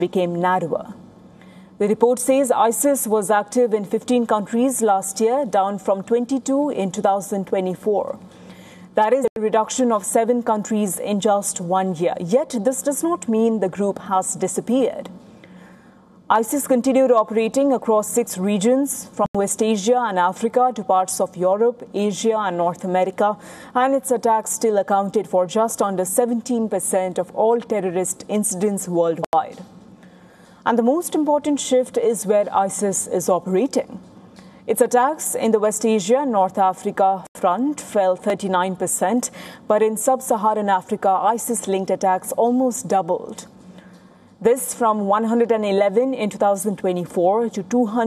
became narrower. The report says ISIS was active in 15 countries last year, down from 22 in 2024. That is a reduction of 7 countries in just 1 year. Yet this does not mean the group has disappeared. ISIS continued operating across 6 regions, from West Asia and Africa to parts of Europe, Asia and North America, and its attacks still accounted for just under 17% of all terrorist incidents worldwide. And the most important shift is where ISIS is operating. Its attacks in the West Asia and North Africa front fell 39%, but in sub-Saharan Africa, ISIS-linked attacks almost doubled. This from 111 in 2024 to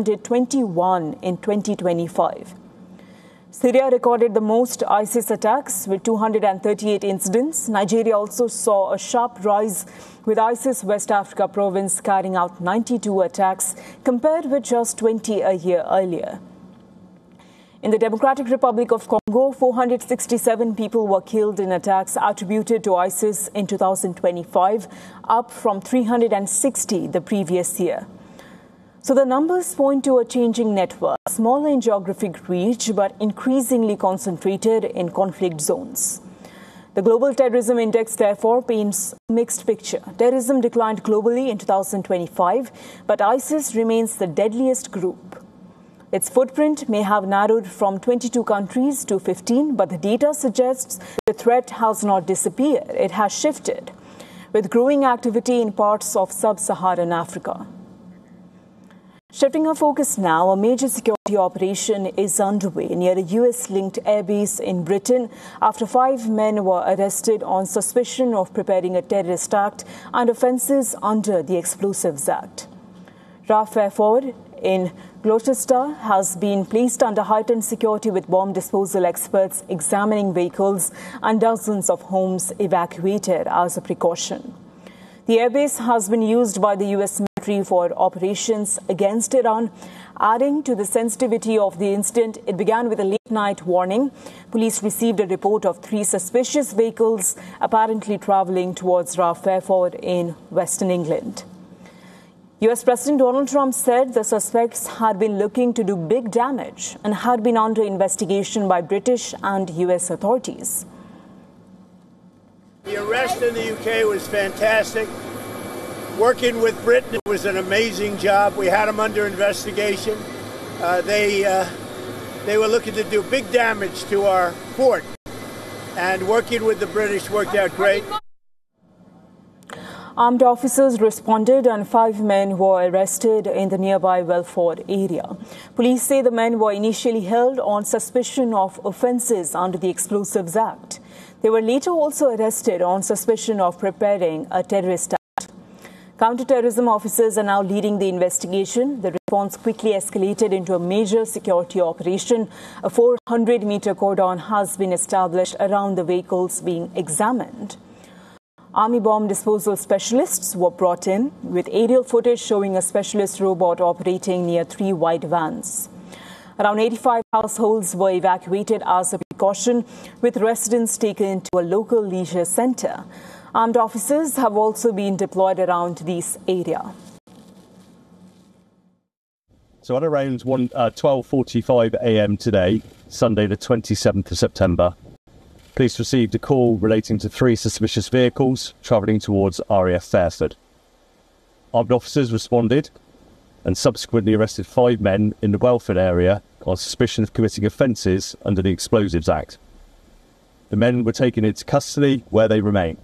221 in 2025. Syria recorded the most ISIS attacks with 238 incidents. Nigeria also saw a sharp rise, with ISIS West Africa province carrying out 92 attacks compared with just 20 a year earlier. In the Democratic Republic of Congo, 467 people were killed in attacks attributed to ISIS in 2025, up from 360 the previous year. So the numbers point to a changing network, smaller in geographic reach but increasingly concentrated in conflict zones. The Global Terrorism Index, therefore, paints a mixed picture. Terrorism declined globally in 2025, but ISIS remains the deadliest group. Its footprint may have narrowed from 22 countries to 15, but the data suggests the threat has not disappeared. It has shifted, with growing activity in parts of sub-Saharan Africa. Shifting our focus now, a major security operation is underway near a US-linked airbase in Britain after 5 men were arrested on suspicion of preparing a terrorist act and offences under the Explosives Act. RAF Fairford in Gloucester has been placed under heightened security, with bomb disposal experts examining vehicles and dozens of homes evacuated as a precaution. The airbase has been used by the US military for operations against Iran. Adding to the sensitivity of the incident, it began with a late-night warning. Police received a report of 3 suspicious vehicles apparently travelling towards RAF Fairford in Western England. US President Donald Trump said the suspects had been looking to do big damage and had been under investigation by British and US authorities. The arrest in the UK was fantastic. Working with Britain was an amazing job. We had them under investigation. They were looking to do big damage to our port, and working with the British worked out great. Armed officers responded and 5 men were arrested in the nearby Welford area. Police say the men were initially held on suspicion of offences under the Explosives Act. They were later also arrested on suspicion of preparing a terrorist act. Counter-terrorism officers are now leading the investigation. The response quickly escalated into a major security operation. A 400-metre cordon has been established around the vehicles being examined. Army bomb disposal specialists were brought in, with aerial footage showing a specialist robot operating near 3 white vans. Around 85 households were evacuated as a precaution, with residents taken to a local leisure centre. Armed officers have also been deployed around this area. So at around 12:45 a.m. today, Sunday the 27th of September, police received a call relating to 3 suspicious vehicles travelling towards RAF Fairford. Armed officers responded and subsequently arrested 5 men in the Welford area on suspicion of committing offences under the Explosives Act. The men were taken into custody, where they remain.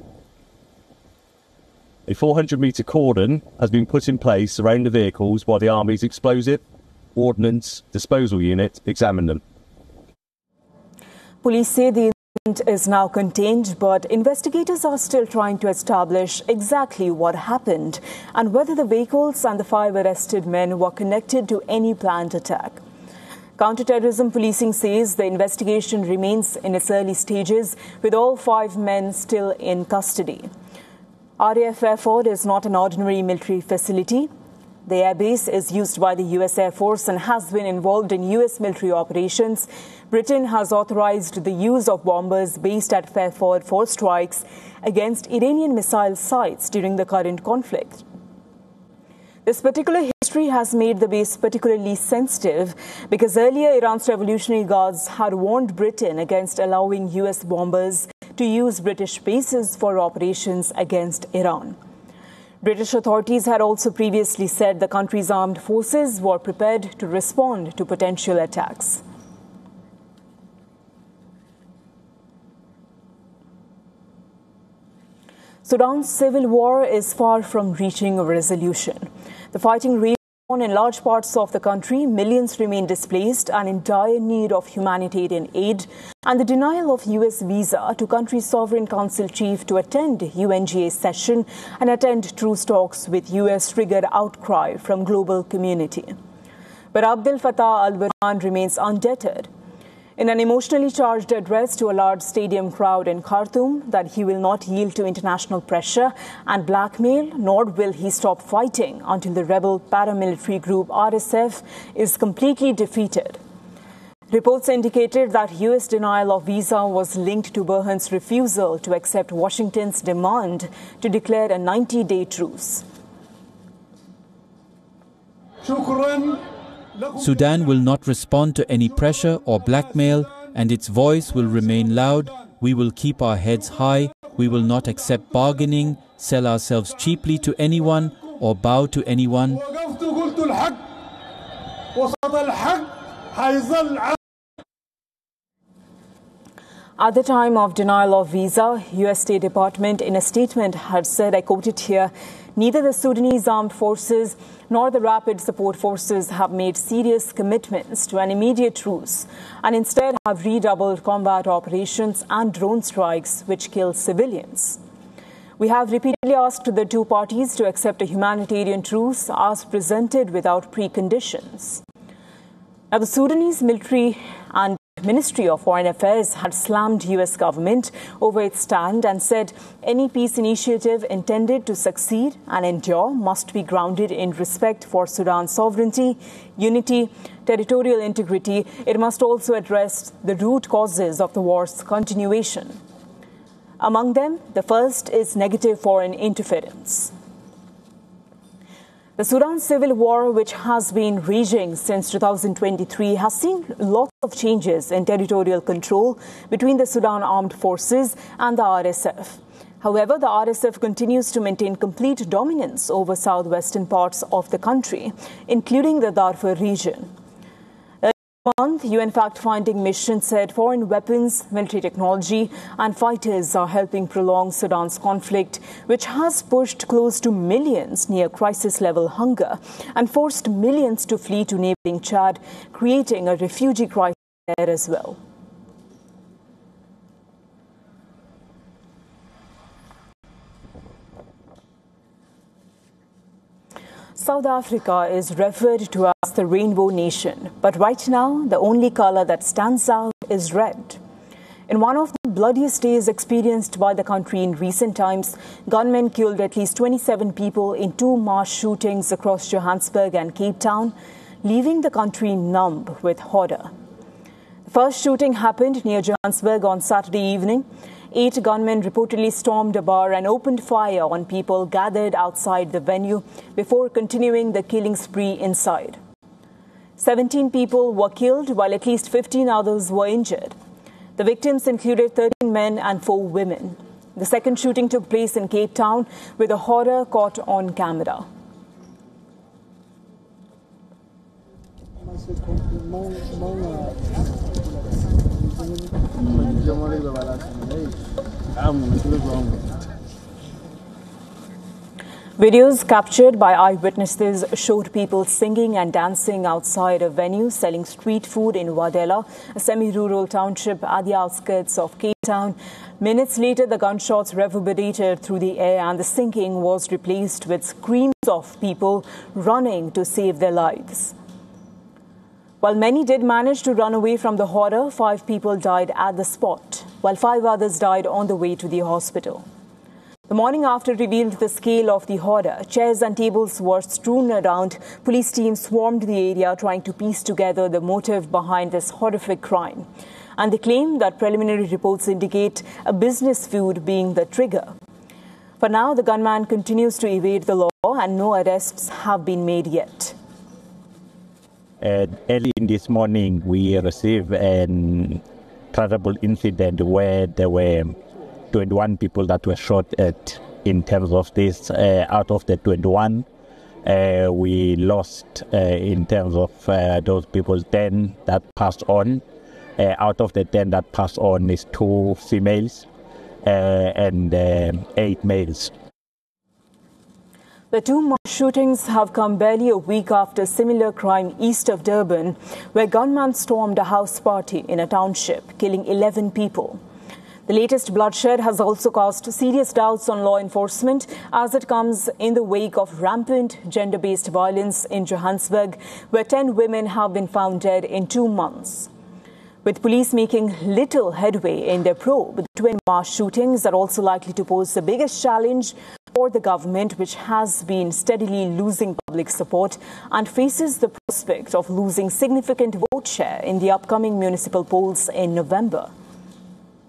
A 400-metre cordon has been put in place around the vehicles while the Army's Explosive Ordnance Disposal Unit examine them. Police say the incident is now contained, but investigators are still trying to establish exactly what happened and whether the vehicles and the 5 arrested men were connected to any planned attack. Counter-terrorism policing says the investigation remains in its early stages, with all 5 men still in custody. RAF Fairford is not an ordinary military facility. The airbase is used by the US Air Force and has been involved in US military operations. Britain has authorized the use of bombers based at Fairford for strikes against Iranian missile sites during the current conflict. This particular history has made the base particularly sensitive because earlier Iran's Revolutionary Guards had warned Britain against allowing US bombers to use British bases for operations against Iran. British authorities had also previously said the country's armed forces were prepared to respond to potential attacks. Sudan's civil war is far from reaching a resolution. The fighting rages on in large parts of the country, millions remain displaced and in dire need of humanitarian aid, and the denial of US visa to country's Sovereign Council chief to attend UNGA session and attend truce talks with US triggered outcry from global community. But Abdel Fattah al-Burhan remains undeterred. In an emotionally charged address to a large stadium crowd in Khartoum, that he will not yield to international pressure and blackmail, nor will he stop fighting until the rebel paramilitary group RSF is completely defeated. Reports indicated that US denial of visa was linked to Burhan's refusal to accept Washington's demand to declare a 90-day truce. Sudan will not respond to any pressure or blackmail, and its voice will remain loud. We will keep our heads high. We will not accept bargaining, sell ourselves cheaply to anyone, or bow to anyone. At the time of denial of visa, US State Department in a statement had said, I quote it here, neither the Sudanese armed forces nor the rapid support forces have made serious commitments to an immediate truce and instead have redoubled combat operations and drone strikes which kill civilians. We have repeatedly asked the two parties to accept a humanitarian truce as presented without preconditions. Now, the Sudanese military and Ministry of Foreign Affairs had slammed US government over its stand and said any peace initiative intended to succeed and endure must be grounded in respect for Sudan's sovereignty, unity, territorial integrity. It must also address the root causes of the war's continuation. Among them, the first is negative foreign interference. The Sudan civil war, which has been raging since 2023, has seen lots of changes in territorial control between the Sudan armed forces and the RSF. However, the RSF continues to maintain complete dominance over southwestern parts of the country, including the Darfur region. Last month, UN fact-finding mission said foreign weapons, military technology and fighters are helping prolong Sudan's conflict, which has pushed close to millions near crisis-level hunger and forced millions to flee to neighboring Chad, creating a refugee crisis there as well. South Africa is referred to as the Rainbow Nation, but right now the only color that stands out is red. In one of the bloodiest days experienced by the country in recent times, gunmen killed at least 27 people in two mass shootings across Johannesburg and Cape Town, leaving the country numb with horror. The first shooting happened near Johannesburg on Saturday evening. 8 gunmen reportedly stormed a bar and opened fire on people gathered outside the venue before continuing the killing spree inside. 17 people were killed while at least 15 others were injured. The victims included 13 men and 4 women. The second shooting took place in Cape Town with the horror caught on camera. Videos captured by eyewitnesses showed people singing and dancing outside a venue selling street food in Wadela, a semi-rural township at the outskirts of Cape Town. Minutes later, the gunshots reverberated through the air and the singing was replaced with screams of people running to save their lives. While many did manage to run away from the horror, 5 people died at the spot, while 5 others died on the way to the hospital. The morning after revealed the scale of the horror. Chairs and tables were strewn around. Police teams swarmed the area trying to piece together the motive behind this horrific crime. And they claim that preliminary reports indicate a business feud being the trigger. For now, the gunman continues to evade the law and no arrests have been made yet. Early in this morning, we received a terrible incident where there were 21 people that were shot at. In terms of this, out of the 21, we lost in terms of those people 10 that passed on. Out of the 10 that passed on is 2 females and 8 males. The 2 mass shootings have come barely a week after a similar crime east of Durban, where gunmen stormed a house party in a township, killing 11 people. The latest bloodshed has also caused serious doubts on law enforcement as it comes in the wake of rampant gender-based violence in Johannesburg, where 10 women have been found dead in 2 months. With police making little headway in their probe, the twin mass shootings are also likely to pose the biggest challenge for the government, which has been steadily losing public support and faces the prospect of losing significant vote share in the upcoming municipal polls in November.